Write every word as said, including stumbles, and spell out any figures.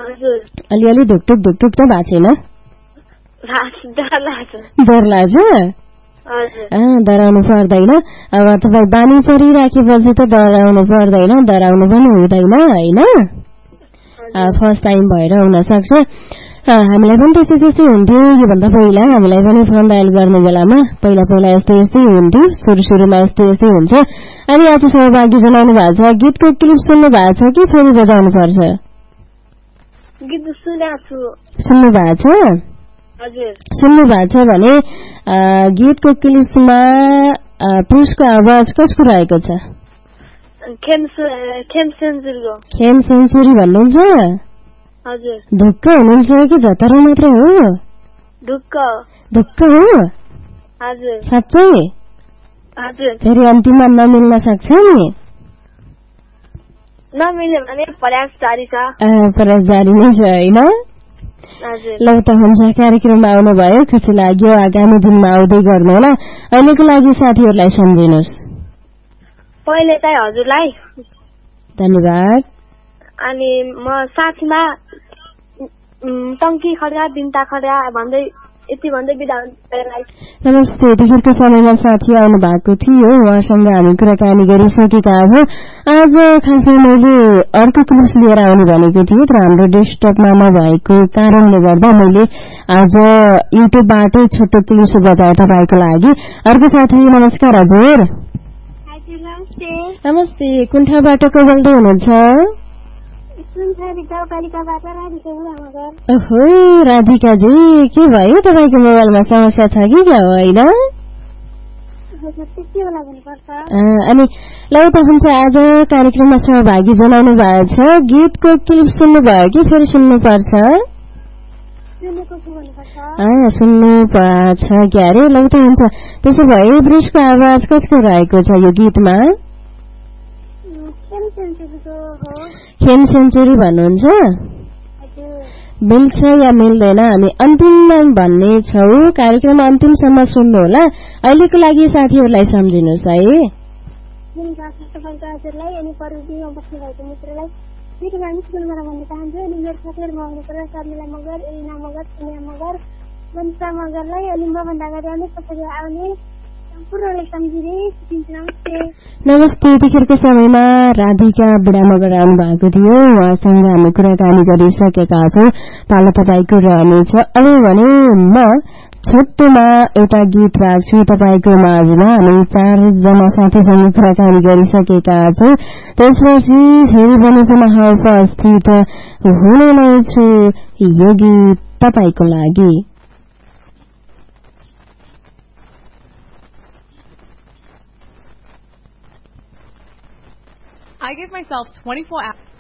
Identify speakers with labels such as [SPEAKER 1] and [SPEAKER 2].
[SPEAKER 1] हजुर
[SPEAKER 2] अलिअलि ढुकढुक ढुकढुक त भएको छैन? डर लाग्छ? डराउनु पर्दैन। अब तपाईँ बानी परिराखेपछि त डराउनु पर्दैन, डराउनु पनि हुँदैन होइन। फर्स्ट टाइम भएर हुनसक्छ। हामीलाई पनि त्यस्तै त्यस्तै हुन्थ्यो। योभन्दा पहिला हामीलाई पनि फोन डायल गर्ने बेलामा पहिला पहिला यस्तै यस्तै हुन्थ्यो, सुरु सुरुमा यस्तै यस्तै हुन्छ। अनि आज सहभागी जनाउनु भएको छ, गीतको क्लिप सुन्नु भएको छ कि फेरि बजाउनु पर्छ? सुन्नु भएको छ? सुन्नु भएको छ भने गीतको क्लिपमा पुष्पको आवाज कसको रहेको छ?
[SPEAKER 1] खेम सेन्चुरीको।
[SPEAKER 2] खेम सेन्चुरी भन्नुहुन्छ?
[SPEAKER 1] हजुर।
[SPEAKER 2] ढुक्क हुनुहुन्छ कि झतरा मात्र हो?
[SPEAKER 1] ढुक्क।
[SPEAKER 2] ढुक्क हो?
[SPEAKER 1] हजुर।
[SPEAKER 2] साँच्चै?
[SPEAKER 1] हजुर।
[SPEAKER 2] फेरि अन्तिममा नमिल्न सक्छ नि?
[SPEAKER 1] नमिल्यो भने प्रयास जारी छ।
[SPEAKER 2] प्रयास जारी नै छ होइन? ल त हुन्छ, कार्यक्रममा आउनुभयो, खुसी लाग्यो। आगामी दिनमा आउँदै गर्नु होला। अहिलेको लागि साथीहरूलाई सम्झिनुहोस्।
[SPEAKER 1] पहिले चाहिँ हजुरलाई
[SPEAKER 2] धन्यवाद।
[SPEAKER 1] अनि म साथीमा टङ्की खड्का बिन्ता खड्का भन्दै यति भन्दै बिदा हुन्छु।
[SPEAKER 2] नमस्ते। देखिरको समयमा साथी आउनु भएको थियो, उहाँसँग हामी कुराकानी गरिसकेका छौँ। आज खासै मैले अर्को क्लिप लिएर आउने भनेको थिएँ, तर हाम्रो डेस्कटपमा नभएको कारणले गर्दा मैले आज युट्युबबाटै छोटो क्लिप बजाएँ तपाईँको लागि। अर्को साथी नमस्कार। हजुर नमस्ते। कुन ठाउँबाट को बोल्दै हुनुहुन्छ? ओहो राधिकाजी, के भयो तपाईँको मोबाइलमा समस्या छ कि क्या होइन? अनि ल त हुन्छ, आज कार्यक्रममा सहभागी जनाउनु भएको छ। गीतको क्लिप सुन्नु भयो कि फेरि सुन्नु पर्छ? सुन्नु पर्छ क्या अरे? ल त हुन्छ, त्यसो भए ब्रिजको आवाज कसको रहेको छ यो गीतमा? खेम सेन्चुरी भन्नुहुन्छ? मिल्छ या मिल्दैन हामी अन्तिममा भन्ने छौँ। कार्यक्रममा अन्तिमसम्म सुन्नु होला। अहिलेको लागि साथीहरूलाई सम्झिनुहोस् है। नमस्ते। देखिरको समयमा राधिका बुढा मगर आउनु भएको थियो, उहाँसँग हामी कुराकानी गरिसकेका छौँ। पालो तपाईँको रहनेछ। अब भने म छोटोमा एउटा गीत राख्छु तपाईँको माझमा। हामी चारजना साथीसँग कुराकानी गरिसकेका छौँ। त्यसपछि फेरि पनि पुनः उपस्थित हुने नै छु। यो गीत तपाईँको लागि।
[SPEAKER 3] I give myself twenty-four hours.